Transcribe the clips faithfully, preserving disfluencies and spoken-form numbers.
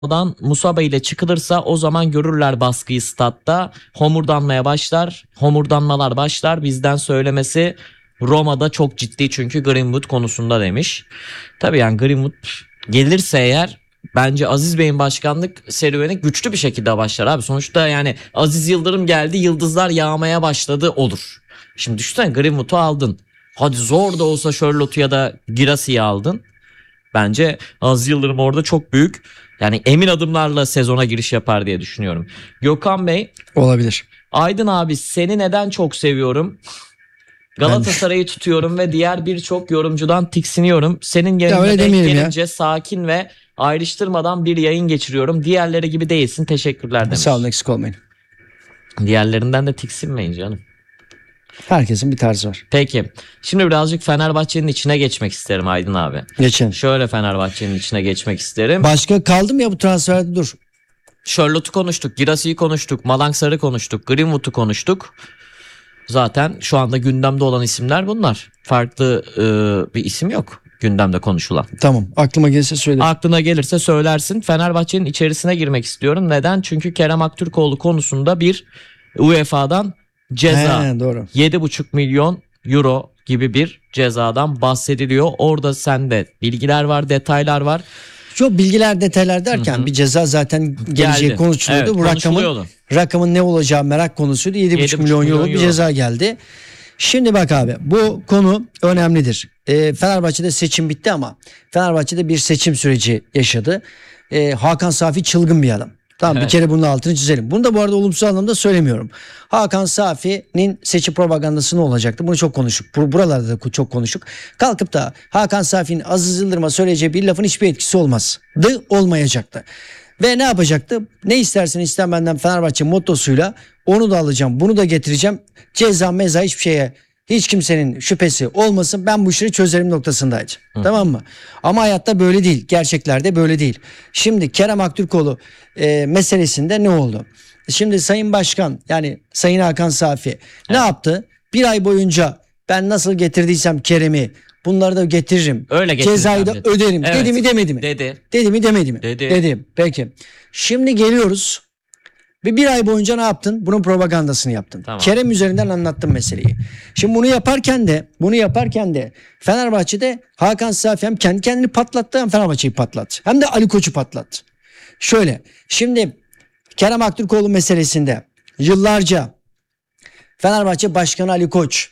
Oradan Musaba ile çıkılırsa o zaman görürler baskıyı statta. Homurdanmaya başlar. Homurdanmalar başlar. Bizden söylemesi Roma'da çok ciddi çünkü Greenwood konusunda demiş. Tabii yani Greenwood gelirse eğer bence Aziz Bey'in başkanlık serüveni güçlü bir şekilde başlar abi. Sonuçta yani Aziz Yıldırım geldi, yıldızlar yağmaya başladı olur. Şimdi düşünsene, Greenwood'u aldın. Hadi zor da olsa Charlotte'u ya da Girassi'yi aldın. Bence Aziz Yıldırım orada çok büyük, yani emin adımlarla sezona giriş yapar diye düşünüyorum. Gökhan Bey. Olabilir. Aydın abi, seni neden çok seviyorum? Galatasaray'ı tutuyorum ve diğer birçok yorumcudan tiksiniyorum. Senin yerine denk gelince ya. Sakin ve ayrıştırmadan bir yayın geçiriyorum. Diğerleri gibi değilsin. Teşekkürler demiş. Sağ olun, eksik olmayın. Diğerlerinden de tiksinmeyin canım. Herkesin bir tarzı var. Peki. Şimdi birazcık Fenerbahçe'nin içine geçmek isterim Aydın abi. Geçelim. Şöyle Fenerbahçe'nin içine geçmek isterim. Başka kaldı mı ya bu transferde? Dur. Charlotte'u konuştuk, Girassi'yi konuştuk, Malangsar'ı konuştuk, Greenwood'u konuştuk. Zaten şu anda gündemde olan isimler bunlar. Farklı e, bir isim yok gündemde konuşulan. Tamam, aklıma gelirse söyle. Aklına gelirse söylersin. Fenerbahçe'nin içerisine girmek istiyorum. Neden? Çünkü Kerem Aktürkoğlu konusunda bir U E F A'dan ceza. He, doğru. yedi buçuk milyon euro gibi bir cezadan bahsediliyor. Orada sende bilgiler var, detaylar var. Çok bilgiler, detaylar derken hı hı. bir ceza zaten geleceği konuşuluyordu. Evet, bu rakamın, rakamın ne olacağı merak konusuydu. yedi buçuk milyon euro bir ceza geldi. Şimdi bak abi, bu konu önemlidir. E, Fenerbahçe'de seçim bitti ama Fenerbahçe'de bir seçim süreci yaşadı. E, Hakan Safi çılgın bir adam. Tamam, evet. Bir kere bunun altını çizelim. Bunu da bu arada olumsuz anlamda söylemiyorum. Hakan Safi'nin seçim propagandası ne olacaktı? Bunu çok konuştuk. Buralarda da çok konuştuk. Kalkıp da Hakan Safi'nin Aziz Yıldırım'a söyleyeceği bir lafın hiçbir etkisi olmazdı, olmayacaktı. Ve ne yapacaktı? Ne istersen isten benden Fenerbahçe mottosuyla onu da alacağım, bunu da getireceğim. Ceza meza hiçbir şeye, hiç kimsenin şüphesi olmasın, ben bu işleri çözerim noktasındaydı. Hı. Tamam mı? Ama hayatta böyle değil. Gerçeklerde böyle değil. Şimdi Kerem Aktürkoğlu e, meselesinde ne oldu? Şimdi Sayın Başkan, yani Sayın Hakan Safi evet. ne yaptı? Bir ay boyunca ben nasıl getirdiysem Kerem'i, bunları da getiririm. Öyle cezayı da dedi. öderim. Evet. Dedi mi demedi mi? Dedi. Dedi mi demedi mi? Dedi. Dedim. Peki. Şimdi geliyoruz. Ve bir ay boyunca ne yaptın? Bunun propagandasını yaptın. Tamam. Kerem üzerinden anlattın meseleyi. Şimdi bunu yaparken de bunu yaparken de Fenerbahçe'de Hakan Safi hem kendi kendini patlattı, hem Fenerbahçe'yi patlattı. Hem de Ali Koç'u patlattı. Şöyle, şimdi Kerem Aktürkoğlu meselesinde yıllarca Fenerbahçe Başkanı Ali Koç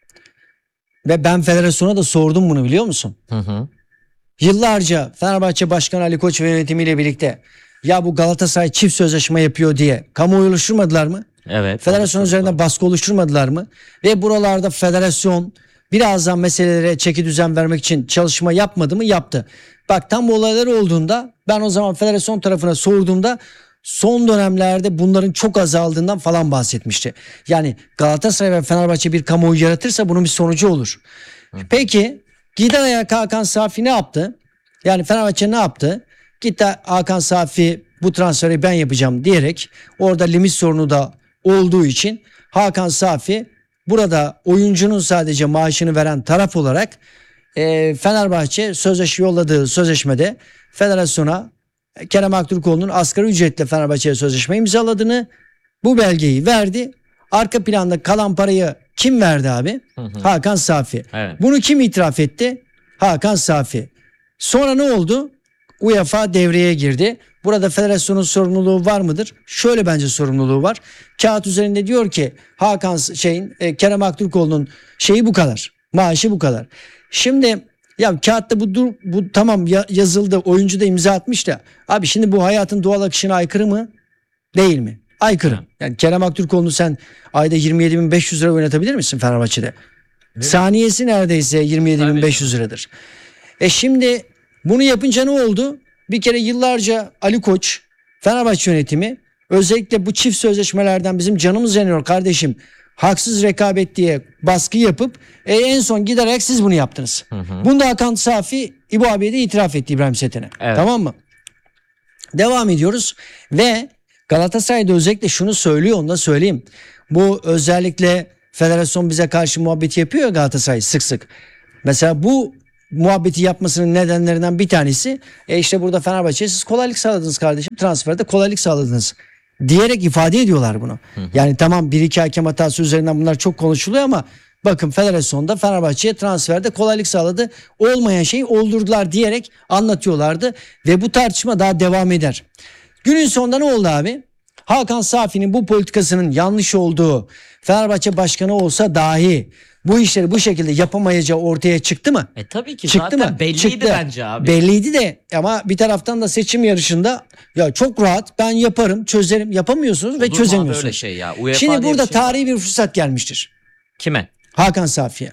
ve ben federasyona da sordum bunu, biliyor musun? Hı hı. Yıllarca Fenerbahçe Başkanı Ali Koç ve yönetimiyle birlikte ya bu Galatasaray çift sözleşme yapıyor diye kamuoyu oluşturmadılar mı? Evet. Federasyon üzerinde baskı oluşturmadılar mı? Ve buralarda federasyon birazdan meselelere çeki düzen vermek için çalışma yapmadı mı? Yaptı. Bak, tam bu olaylar olduğunda ben o zaman federasyon tarafına sorduğumda son dönemlerde bunların çok azaldığından falan bahsetmişti. Yani Galatasaray ve Fenerbahçe bir kamuoyu yaratırsa bunun bir sonucu olur. Hı. Peki gider ayak Hakan Safi ne yaptı? Yani Fenerbahçe ne yaptı? Gitti Hakan Safi bu transferi ben yapacağım diyerek, orada limit sorunu da olduğu için Hakan Safi burada oyuncunun sadece maaşını veren taraf olarak e, Fenerbahçe sözleşme yolladığı sözleşmede federasyona Kerem Aktürkoğlu'nun asgari ücretle Fenerbahçe'ye sözleşme imzaladığını, bu belgeyi verdi. Arka planda kalan parayı kim verdi abi? Hı hı. Hakan Safi. Evet. Bunu kim itiraf etti? Hakan Safi. Sonra ne oldu? U E F A devreye girdi. Burada federasyonun sorumluluğu var mıdır? Şöyle bence sorumluluğu var. Kağıt üzerinde diyor ki Hakan şeyin e, Kerem Aktürkoğlu'nun şeyi bu kadar. Maaşı bu kadar. Şimdi ya kağıtta bu dur bu tamam ya, yazıldı. Oyuncu da imza atmış da. Abi şimdi bu hayatın doğal akışına aykırı mı? Değil mi? Aykırı. Yani Kerem Aktürkoğlu'nu sen ayda yirmi yedi bin beş yüz lira oynatabilir misin Fenerbahçe'de? Evet. Saniyesi neredeyse yirmi yedi bin beş yüz liradır. E şimdi bunu yapınca ne oldu? Bir kere yıllarca Ali Koç, Fenerbahçe yönetimi özellikle bu çift sözleşmelerden bizim canımız yanıyor kardeşim, haksız rekabet diye baskı yapıp e, en son giderek siz bunu yaptınız. Hı hı. Bunu da Hakan Safi İbo abiye de itiraf etti, İbrahim Seten'e. Evet. Tamam mı? Devam ediyoruz ve Galatasaray'da özellikle şunu söylüyor, onu da söyleyeyim. Bu özellikle federasyon bize karşı muhabbet yapıyor ya Galatasaray sık sık. Mesela bu muhabbeti yapmasının nedenlerinden bir tanesi e işte burada Fenerbahçe'ye siz kolaylık sağladınız kardeşim. Transferde kolaylık sağladınız diyerek ifade ediyorlar bunu. Hı hı. Yani tamam bir iki hakem hatası üzerinden bunlar çok konuşuluyor ama bakın federasyonda Fenerbahçe'ye transferde kolaylık sağladı. Olmayan şeyi oldurdular diyerek anlatıyorlardı ve bu tartışma daha devam eder. Günün sonunda ne oldu abi? Hakan Safi'nin bu politikasının yanlış olduğu, Fenerbahçe başkanı olsa dahi bu işleri bu şekilde yapamayacağı ortaya çıktı mı? E tabii ki çıktı zaten mı? belliydi çıktı. bence abi. Belliydi de ama bir taraftan da seçim yarışında ya çok rahat ben yaparım, çözerim. Yapamıyorsunuz Olur ve mu abi çözemiyorsunuz. öyle şey ya? UEFA Şimdi diye burada bir şey var. tarihi bir fırsat gelmiştir. Kime? Hakan Safi'ye.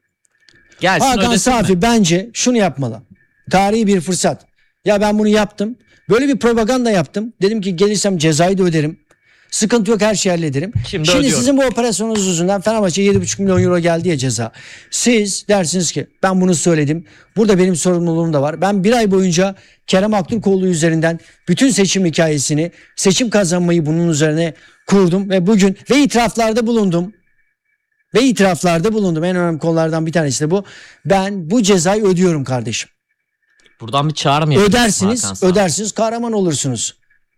Gelsin Hakan ödesin Safi mi? bence şunu yapmalı. Tarihi bir fırsat. Ya ben bunu yaptım. Böyle bir propaganda yaptım. Dedim ki gelirsem cezayı da öderim. Sıkıntı yok, her şeyi hallederim. Şimdi Şimdi ödüyorum. sizin bu operasyonunuz yüzünden Fenerbahçe'ye yedi buçuk milyon euro geldi ya ceza. Siz dersiniz ki ben bunu söyledim. Burada benim sorumluluğum da var. Ben bir ay boyunca Kerem Aktürkoğlu üzerinden bütün seçim hikayesini, seçim kazanmayı bunun üzerine kurdum ve bugün ve itiraflarda bulundum. Ve itiraflarda bulundum. En önemli konulardan bir tanesi de bu. Ben bu cezayı ödüyorum kardeşim. Buradan bir çağrı mı yapıyorsun Ödersiniz, Hakan Safi? ödersiniz, kahraman olursunuz.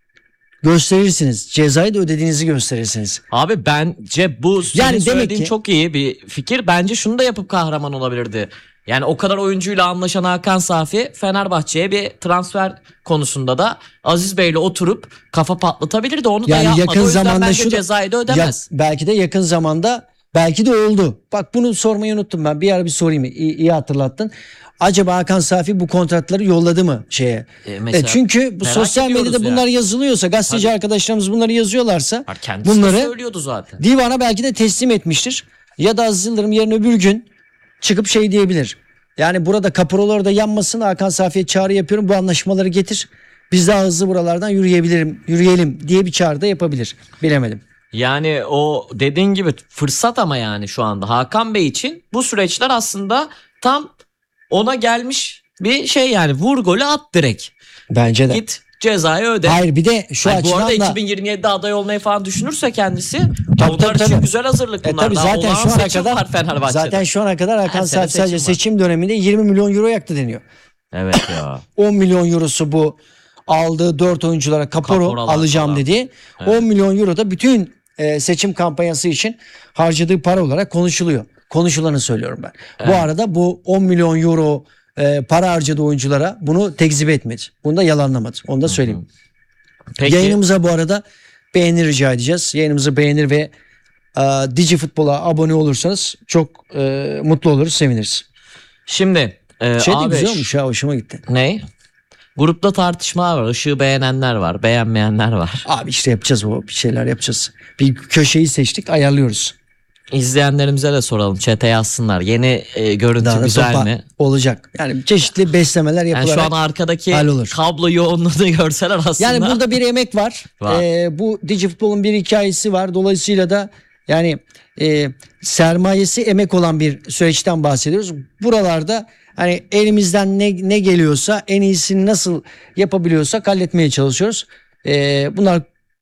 Gösterirsiniz. Cezayı da ödediğinizi gösterirsiniz. Abi bence bu senin Yani demek söylediğin ki- çok iyi bir fikir. Bence şunu da yapıp kahraman olabilirdi. Yani o kadar oyuncuyla anlaşan Hakan Safi Fenerbahçe'ye bir transfer konusunda da Aziz Bey'le oturup kafa patlatabilirdi. Onu da Yani yapmadı. yakın O yüzden zamanda bence şu da- cezayı da Ya, ödemez. belki de yakın zamanda belki de oldu. Bak bunu sormayı unuttum ben. Bir ara bir sorayım. İyi, iyi hatırlattın. Acaba Hakan Safi bu kontratları yolladı mı şeye? E, mesela E çünkü bu merak sosyal ediyoruz medyada yani. bunlar yazılıyorsa, gazeteci Tabii. arkadaşlarımız bunları yazıyorlarsa Ha, kendisi bunları de söylüyordu zaten. divana belki de teslim etmiştir. Ya da Aziz Yıldırım yarın öbür gün çıkıp şey diyebilir. Yani burada kaporolar da yanmasın, Hakan Safi'ye çağrı yapıyorum, bu anlaşmaları getir. Biz daha hızlı buralardan yürüyebilirim, yürüyelim diye bir çağrı da yapabilir. Bilemedim. Yani o dediğin gibi fırsat ama yani şu anda Hakan Bey için bu süreçler aslında tam ona gelmiş bir şey, yani vur golü at direkt. Bence de. Git cezayı öde. Hayır bir de şu Hayır, bu arada açıdan da iki bin yirmi yedide aday olmayı falan düşünürse kendisi Tabii, onlar tabii, için tabii. güzel hazırlık E bunlar. tabii Daha zaten olağan şu ana seçim kadar var Fenerbahçe'de. zaten şu ana kadar Hakan Her sene Safi sadece seçim var. seçim döneminde yirmi milyon euro yaktı deniyor. Evet ya. on milyon eurosu bu aldığı dört oyunculara kaporo Kaporalar alacağım falan. dedi. Evet. on milyon euro da bütün e, seçim kampanyası için harcadığı para olarak konuşuluyor. Konuşulanı söylüyorum ben. Bu Evet. arada bu on milyon euro e, para harcadığı oyunculara bunu tekzip etmedi. Bunu da yalanlamadı. Onu da söyleyeyim. Peki Yayınımıza bu arada beğeni rica edeceğiz. Yayınımızı beğenir ve e, Digi Futbol'a abone olursanız çok e, mutlu oluruz, seviniriz. şimdi e, Şey de abi güzel olmuş ya, hoşuma gitti. ne? Grupta tartışma var. Işığı beğenenler var, beğenmeyenler var. Abi işte yapacağız, o bir şeyler yapacağız. Bir köşeyi seçtik, ayarlıyoruz. İzleyenlerimize de soralım. Chat'e yazsınlar. Yeni e, görüntü Daha da güzel topa mi? olacak. Yani çeşitli beslemeler Yani yapılarak. şu an arkadaki hallolur. kablo yoğunluğunu görseler aslında. Yani burada bir emek var. Var. Ee, bu Digi Futbol'un bir hikayesi var. Dolayısıyla da yani e, sermayesi emek olan bir süreçten bahsediyoruz. Buralarda hani elimizden ne, ne geliyorsa en iyisini nasıl yapabiliyorsak halletmeye çalışıyoruz. Ee, bunlar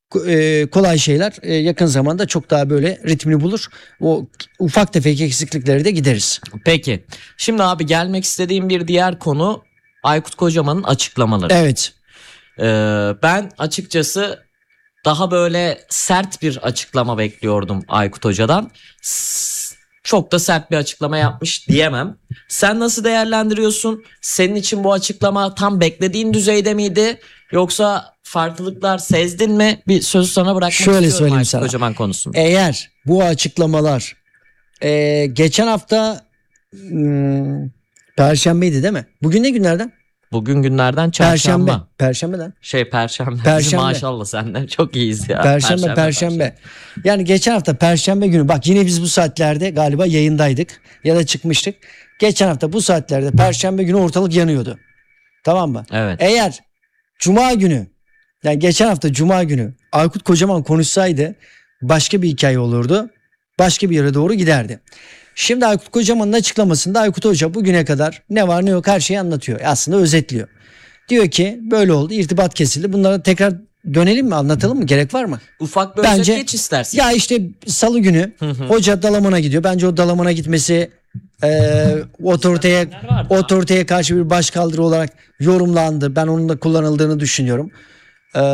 e, kolay şeyler. E, yakın zamanda çok daha böyle ritmini bulur. O ufak tefek eksiklikleri de gideriz. Peki. Şimdi abi gelmek istediğim bir diğer konu Aykut Kocaman'ın açıklamaları. Evet. Ee, ben açıkçası daha böyle sert bir açıklama bekliyordum Aykut Hoca'dan. S- Çok da sert bir açıklama yapmış diyemem. Sen nasıl değerlendiriyorsun? Senin için bu açıklama tam beklediğin düzeyde miydi? Yoksa farklılıklar sezdin mi? Bir sözü sana bırakmak Şöyle istiyorum söyleyeyim Aykut sana. Kocaman konusunda. Eğer bu açıklamalar e, geçen hafta hmm, Perşembeydi değil mi? Bugün ne günlerden? Bugün günlerden çarşamba. Perşembe. Perşembeden. Şey perşembe. Perşembe. Maşallah senden çok iyiyiz ya. Perşembe, perşembe. Yani geçen hafta Perşembe günü, bak yine biz bu saatlerde galiba yayındaydık ya da çıkmıştık. Geçen hafta bu saatlerde Perşembe günü ortalık yanıyordu. Tamam mı? Evet. Eğer Cuma günü, yani geçen hafta Cuma günü Aykut Kocaman konuşsaydı başka bir hikaye olurdu. Başka bir yere doğru giderdi. Şimdi Aykut Kocaman'ın açıklamasında Aykut Hoca bugüne kadar ne var ne yok her şeyi anlatıyor. Aslında özetliyor. Diyor ki böyle oldu, irtibat kesildi. Bunlara tekrar dönelim mi, anlatalım mı? Gerek var mı? Ufak bir Bence- özet geç istersen. Ya işte salı günü Hı hı. hoca Dalaman'a gidiyor. Bence o Dalaman'a gitmesi e, otoriteye İstenenler vardı. otoriteye karşı bir başkaldırı olarak yorumlandı. Ben onun da kullanıldığını düşünüyorum.